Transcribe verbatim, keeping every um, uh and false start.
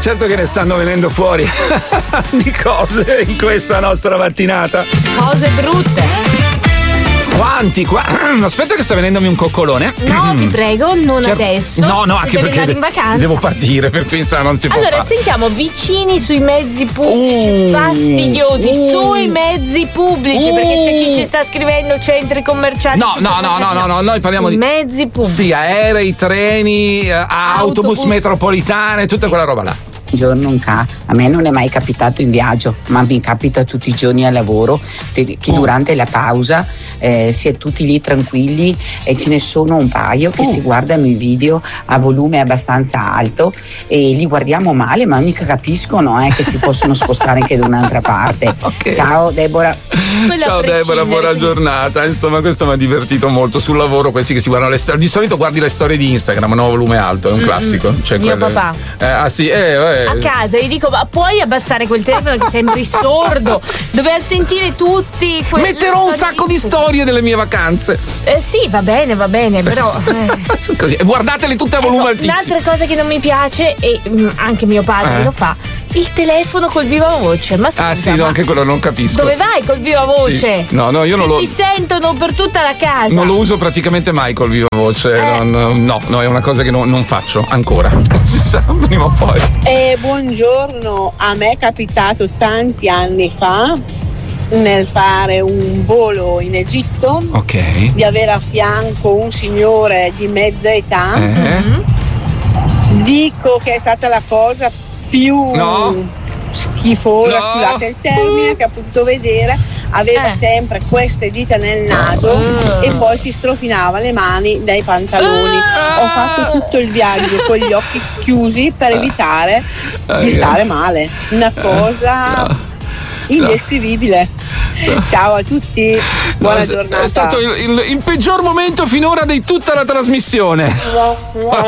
certo che ne stanno venendo fuori di cose in questa nostra mattinata. Cose brutte. Quanti qua? Aspetta che sta venendomi un coccolone. No, ti prego, non Certo. adesso. No, no, anche devi perché andare in vacanza. devo partire, per pensare non si può Allora, fare. sentiamo vicini sui mezzi pubblici Uh, fastidiosi, uh, sui mezzi pubblici, uh, perché c'è chi ci sta scrivendo centri commerciali. No, no, no, no, no, no, noi parliamo sui di mezzi pubblici. Sì, aerei, treni, eh, autobus, Autobus. metropolitane, tutta Sì. quella roba là. Giorno un ca- a me non è mai capitato in viaggio, ma mi capita tutti i giorni al lavoro che Uh. durante la pausa eh, si è tutti lì tranquilli e ce ne sono un paio che Uh. si guardano i video a volume abbastanza alto e li guardiamo male, ma mica capiscono eh, che si possono spostare anche da un'altra parte. Ok. Ciao Deborah. Quello a Ciao Deborah, prescindere. buona giornata. Insomma, questo mi ha divertito molto sul lavoro. Questi che si guardano le storie. Di solito guardi le storie di Instagram, no, volume alto, è un classico. Cioè, Mio quelle- papà. Eh, ah sì, eh, eh. A casa gli dico, ma puoi abbassare quel telefono che sembri sordo? Dover sentire tutti que- Metterò un sacco di storie delle mie vacanze. Eh sì, va bene, va bene, però eh. Così. E guardatele tutte a volume Ecco, altissimo. un'altra cosa che non mi piace, e mm, anche mio padre Eh. lo fa, il telefono col viva voce. Ma scusa, Ah sì, no, ma anche quello non capisco. dove vai col viva voce? Sì. No, no, io non lo Ti sentono per tutta la casa. Non lo uso praticamente mai col viva voce. Eh. Non- no, no, è una cosa che non, non faccio ancora. Si sa, prima o poi. Eh, buongiorno, a me è capitato tanti anni fa nel fare un volo in Egitto Ok. di avere a fianco un signore di mezza età. Eh? Dico che è stata la cosa più No. schifosa, No. scusate il termine, che ho potuto vedere. Aveva Eh. sempre queste dita nel naso Ah. e poi si strofinava le mani dai pantaloni. Ah. Ho fatto tutto il viaggio con gli occhi chiusi per evitare di Eh. stare male. Una cosa No. indescrivibile. Ciao a tutti, buona No, è- giornata. È stato il, il- il peggior momento finora di tutta la trasmissione.